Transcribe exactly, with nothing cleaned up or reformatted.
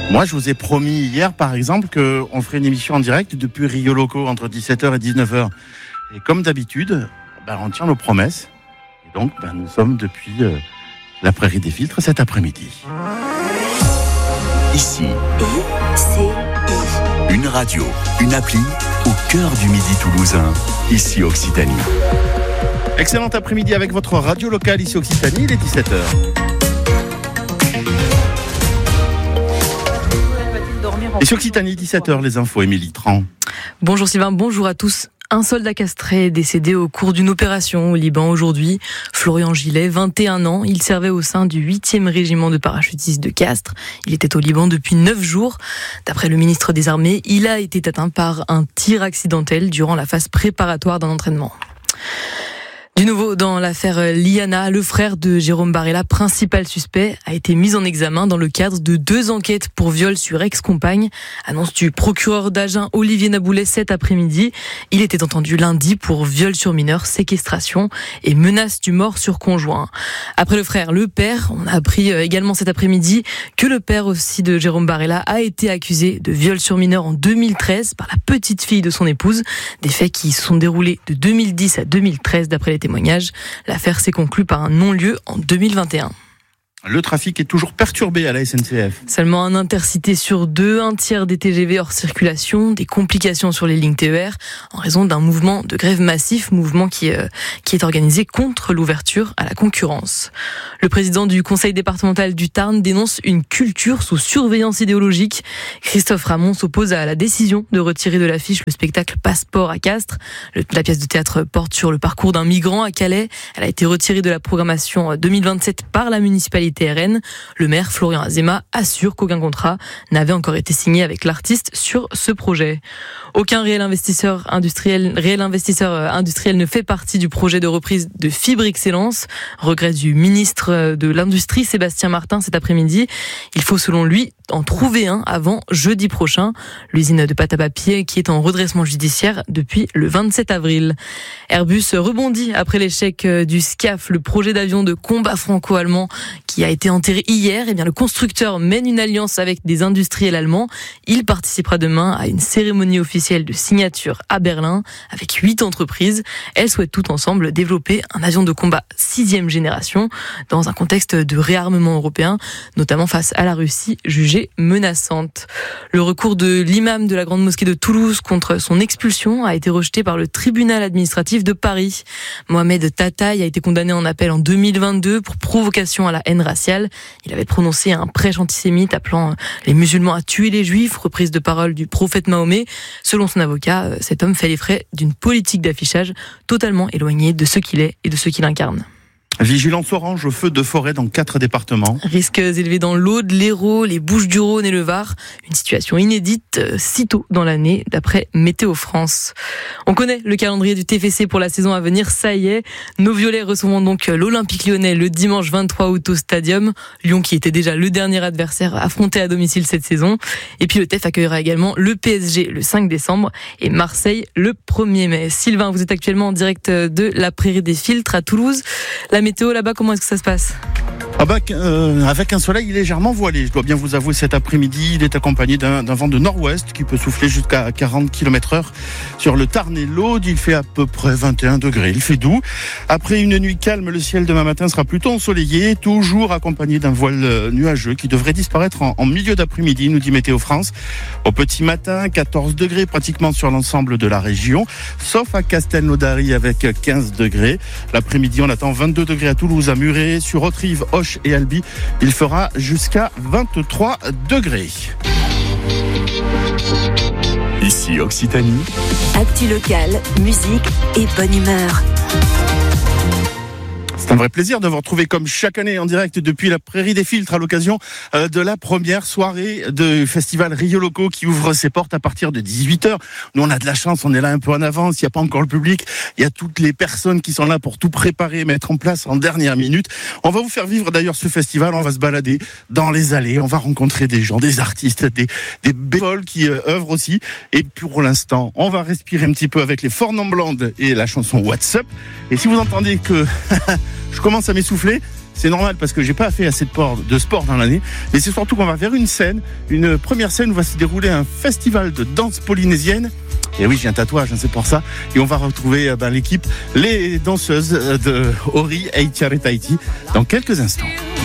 Moi, je vous ai promis hier, par exemple, qu'on ferait une émission en direct depuis Rio Loco entre dix-sept heures et dix-neuf heures. Et comme d'habitude, ben, on tient nos promesses. Et donc, ben, nous sommes depuis euh, la Prairie des Filtres cet après-midi. Ici, I C I. Une radio, une appli au cœur du Midi toulousain. Ici Occitanie. Excellent après-midi avec votre radio locale ici Occitanie, il est dix-sept heures. Et sur Occitanie, dix-sept heures, les infos, Émilie Tran. Bonjour Sylvain, bonjour à tous. Un soldat castré est décédé au cours d'une opération au Liban aujourd'hui. Florian Gillet, vingt et un ans, il servait au sein du huitième régiment de parachutistes de Castres. Il était au Liban depuis neuf jours. D'après le ministre des Armées, il a été atteint par un tir accidentel durant la phase préparatoire d'un entraînement. Du nouveau dans l'affaire Liana, le frère de Jérôme Barella, principal suspect, a été mis en examen dans le cadre de deux enquêtes pour viol sur ex-compagne. Annonce du procureur d'Agen Olivier Naboulet cet après-midi. Il était entendu lundi pour viol sur mineur, séquestration et menace du mort sur conjoint. Après le frère, le père, on a appris également cet après-midi que le père aussi de Jérôme Barella a été accusé de viol sur mineur en deux mille treize par la petite fille de son épouse. Des faits qui se sont déroulés de deux mille dix à deux mille treize d'après les témoignages. L'affaire s'est conclue par un non-lieu en deux mille vingt et un. Le trafic est toujours perturbé à la S N C F. Seulement un intercité sur deux, un tiers des T G V hors circulation, des complications sur les lignes T E R en raison d'un mouvement de grève massif, mouvement qui, euh, qui est organisé contre l'ouverture à la concurrence. Le président du conseil départemental du Tarn dénonce une culture sous surveillance idéologique. Christophe Ramon s'oppose à la décision de retirer de l'affiche le spectacle Passeport à Castres. Le, la pièce de théâtre porte sur le parcours d'un migrant à Calais. Elle a été retirée de la programmation deux mille vingt-sept par la municipalité R N. Le maire Florian Azema assure qu'aucun contrat n'avait encore été signé avec l'artiste sur ce projet. Aucun réel investisseur industriel, réel investisseur industriel ne fait partie du projet de reprise de Fibre Excellence. Regret du ministre de l'Industrie Sébastien Martin cet après-midi. Il faut selon lui en trouver un avant jeudi prochain. L'usine de pâte à papier qui est en redressement judiciaire depuis le vingt-sept avril. Airbus rebondit après l'échec du SCAF, le projet d'avion de combat franco-allemand qui a été enterré hier. Eh bien, le constructeur mène une alliance avec des industriels allemands. Il participera demain à une cérémonie officielle de signature à Berlin avec huit entreprises. Elles souhaitent toutes ensemble développer un avion de combat sixième génération dans un contexte de réarmement européen, notamment face à la Russie jugée menaçante. Le recours de l'imam de la Grande Mosquée de Toulouse contre son expulsion a été rejeté par le tribunal administratif de Paris. Mohamed Tataï a été condamné en appel en deux mille vingt-deux pour provocation à la haine raciale. Il avait prononcé un prêche antisémite appelant les musulmans à tuer les juifs, reprise de parole du prophète Mahomet. Selon son avocat, cet homme fait les frais d'une politique d'affichage totalement éloignée de ce qu'il est et de ce qu'il incarne. Vigilance orange au feu de forêt dans quatre départements. Risques élevés dans l'Aude, l'Hérault, les Bouches-du-Rhône et le Var. Une situation inédite euh, si tôt dans l'année, d'après Météo France. On connaît le calendrier du T F C pour la saison à venir, ça y est. Nos Violets recevront donc l'Olympique Lyonnais le dimanche vingt-trois août au Stadium. Lyon qui était déjà le dernier adversaire affronté à domicile cette saison. Et puis le T E F accueillera également le P S G le cinq décembre et Marseille le premier mai. Sylvain, vous êtes actuellement en direct de la Prairie des Filtres à Toulouse. La météo là-bas, comment est-ce que ça se passe ? Ah bah, euh, avec un soleil légèrement voilé, je dois bien vous avouer, cet après-midi, il est accompagné d'un, d'un vent de nord-ouest qui peut souffler jusqu'à quarante kilomètres heure sur le Tarn et l'Aude. Il fait à peu près vingt et un degrés, il fait doux. Après une nuit calme, le ciel demain matin sera plutôt ensoleillé, toujours accompagné d'un voile nuageux qui devrait disparaître en, en milieu d'après-midi, nous dit Météo France. Au petit matin, quatorze degrés pratiquement sur l'ensemble de la région, sauf à Castelnaudary avec quinze degrés. L'après-midi, on attend vingt-deux degrés à Toulouse, à Muret, sur Haute-Rive, Auch et Albi. Il fera jusqu'à vingt-trois degrés. Ici Occitanie. Actu locale, musique et bonne humeur. C'est un vrai plaisir de vous retrouver comme chaque année en direct depuis la Prairie des Filtres à l'occasion de la première soirée du festival Rio Loco qui ouvre ses portes à partir de dix-huit heures. Nous, on a de la chance, on est là un peu en avance, il n'y a pas encore le public, il y a toutes les personnes qui sont là pour tout préparer, mettre en place en dernière minute. On va vous faire vivre d'ailleurs ce festival, on va se balader dans les allées, on va rencontrer des gens, des artistes, des, des bénévoles qui euh, œuvrent aussi. Et pour l'instant, on va respirer un petit peu avec les Fornons Blondes et la chanson What's Up. Et si vous entendez que je commence à m'essouffler, c'est normal parce que j'ai pas fait assez de sport, de sport dans l'année, mais c'est surtout qu'on va faire une scène, une première scène où va se dérouler un festival de danse polynésienne. Et oui, j'ai un tatouage, hein, c'est pour ça. Et on va retrouver euh, ben, l'équipe, les danseuses de Ori Eichare Tahiti dans quelques instants.